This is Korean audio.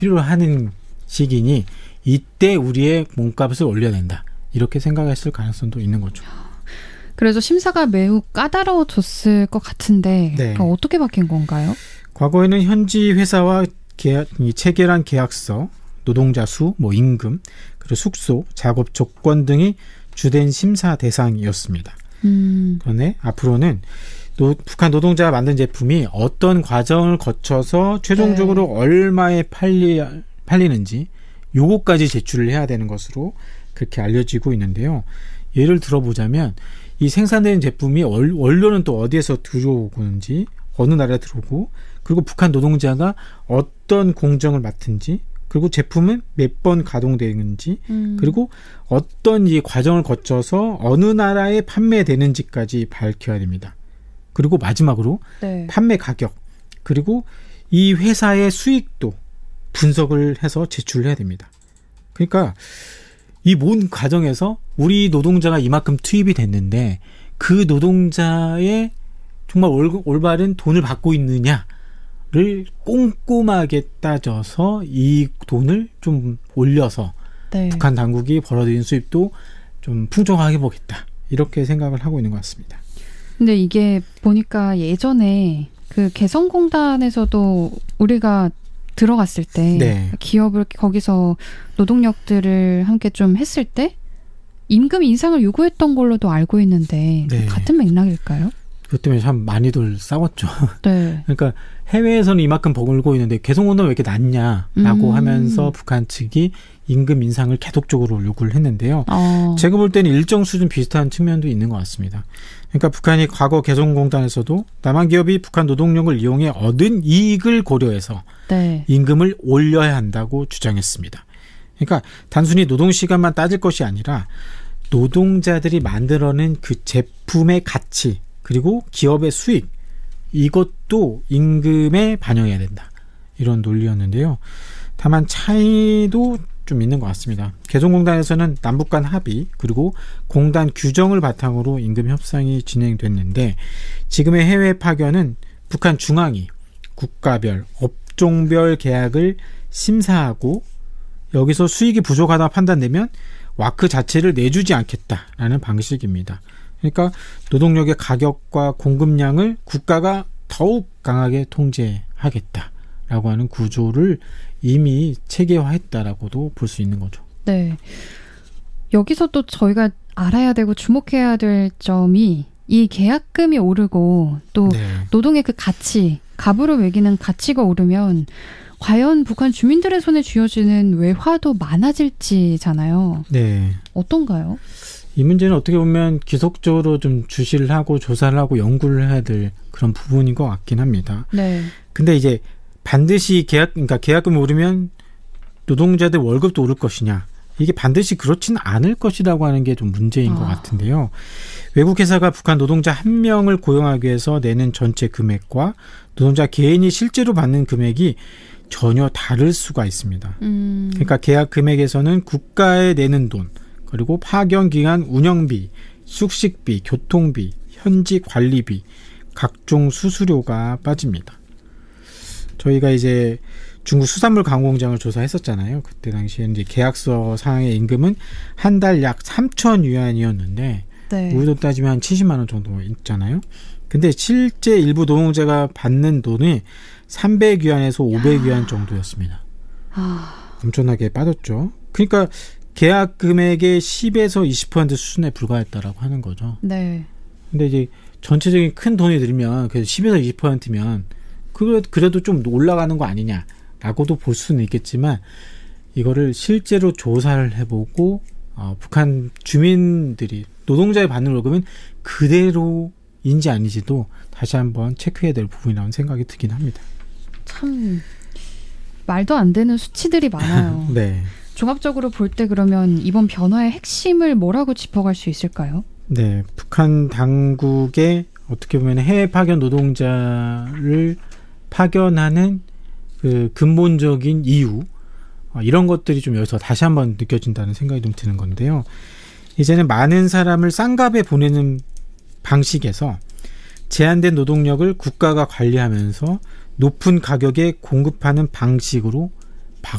필요하는 시기니 이때 우리의 몸값을 올려야 된다. 이렇게 생각했을 가능성도 있는 거죠. 그래서 심사가 매우 까다로워졌을 것 같은데 네. 어떻게 바뀐 건가요? 과거에는 현지 회사와 체결한 계약서, 노동자 수, 임금, 그리고 숙소, 작업 조건 등이 주된 심사 대상이었습니다. 그런데 앞으로는 북한 노동자가 만든 제품이 어떤 과정을 거쳐서 최종적으로 네. 얼마에 팔리는지 요거까지 제출을 해야 되는 것으로 그렇게 알려지고 있는데요. 예를 들어보자면 이 생산된 제품이 원료는 또 어디에서 들어오는지, 어느 나라에 들어오고, 그리고 북한 노동자가 어떤 공정을 맡은지, 그리고 제품은 몇 번 가동되는지, 그리고 어떤 이 과정을 거쳐서 어느 나라에 판매되는지까지 밝혀야 됩니다. 그리고 마지막으로 네. 판매 가격, 그리고 이 회사의 수익도 분석을 해서 제출을 해야 됩니다. 그러니까 이 모든 과정에서 우리 노동자가 이만큼 투입이 됐는데 그 노동자의 정말 올바른 돈을 받고 있느냐를 꼼꼼하게 따져서 이 돈을 좀 올려서 네. 북한 당국이 벌어들인 수입도 좀 풍족하게 보겠다. 이렇게 생각을 하고 있는 것 같습니다. 근데 이게 보니까 예전에 그 개성공단에서도 우리가 들어갔을 때 네. 기업을 거기서 노동력들을 함께 좀 했을 때 임금 인상을 요구했던 걸로도 알고 있는데 네. 같은 맥락일까요? 그것 때문에 참 많이들 싸웠죠. 네. 그러니까 해외에서는 이만큼 벌고 있는데 개성공단은 왜 이렇게 낮냐라고 하면서 북한 측이 임금 인상을 계속적으로 요구를 했는데요. 제가 볼 때는 일정 수준 비슷한 측면도 있는 것 같습니다. 그러니까 북한이 과거 개성공단에서도 남한 기업이 북한 노동력을 이용해 얻은 이익을 고려해서 네. 임금을 올려야 한다고 주장했습니다. 그러니까 단순히 노동시간만 따질 것이 아니라 노동자들이 만들어낸 그 제품의 가치 그리고 기업의 수익 이것도 임금에 반영해야 된다. 이런 논리였는데요. 다만 차이도 좀 있는 것 같습니다. 개성공단에서는 남북 간 합의 그리고 공단 규정을 바탕으로 임금 협상이 진행됐는데 지금의 해외 파견은 북한 중앙이 국가별, 업종별 계약을 심사하고 여기서 수익이 부족하다 판단되면 와크 자체를 내주지 않겠다라는 방식입니다. 그러니까 노동력의 가격과 공급량을 국가가 더욱 강하게 통제하겠다라고 하는 구조를 이미 체계화했다라고도 볼 수 있는 거죠. 네. 여기서 또 저희가 알아야 되고 주목해야 될 점이 이 계약금이 오르고 또 네. 노동의 그 가치, 갑으로 매기는 가치가 오르면 과연 북한 주민들의 손에 쥐어지는 외화도 많아질지잖아요. 네. 어떤가요? 이 문제는 어떻게 보면 지속적으로 좀 주시를 하고 조사를 하고 연구를 해야 될 그런 부분인 것 같긴 합니다. 네. 근데 이제 반드시 그러니까 계약금이 오르면 노동자들 월급도 오를 것이냐. 이게 반드시 그렇지는 않을 것이라고 하는 게 좀 문제인 것 같은데요. 외국 회사가 북한 노동자 한 명을 고용하기 위해서 내는 전체 금액과 노동자 개인이 실제로 받는 금액이 전혀 다를 수가 있습니다. 그러니까 계약 금액에서는 국가에 내는 돈, 그리고 파견 기간 운영비, 숙식비, 교통비, 현지 관리비, 각종 수수료가 빠집니다. 저희가 이제 중국 수산물 강공장을 조사했었잖아요. 그때 당시에 이제 계약서 상의 임금은 한 달 약 3천 위안이었는데 네. 우리 돈 따지면 한 70만 원 정도 있잖아요. 근데 실제 일부 노동자가 받는 돈이 300위안에서 500위안 정도였습니다. 엄청나게 빠졌죠. 그러니까 계약 금액의 10에서 20% 수준에 불과했다라고 하는 거죠. 네. 근데 이제 전체적인 큰 돈이 들면 그래서 10에서 20%면 그래도 좀 올라가는 거 아니냐라고도 볼 수는 있겠지만 이거를 실제로 조사를 해보고 북한 주민들이 노동자의 받는 월급은 그대로인지 아닌지도 다시 한번 체크해야 될 부분이라는 생각이 들긴 합니다. 참 말도 안 되는 수치들이 많아요. 네. 종합적으로 볼 때 그러면 이번 변화의 핵심을 뭐라고 짚어갈 수 있을까요? 네, 북한 당국의 어떻게 보면 해외 파견 노동자를 파견하는 그 근본적인 이유 이런 것들이 좀 여기서 다시 한번 느껴진다는 생각이 좀 드는 건데요. 이제는 많은 사람을 쌍갑에 보내는 방식에서 제한된 노동력을 국가가 관리하면서 높은 가격에 공급하는 방식으로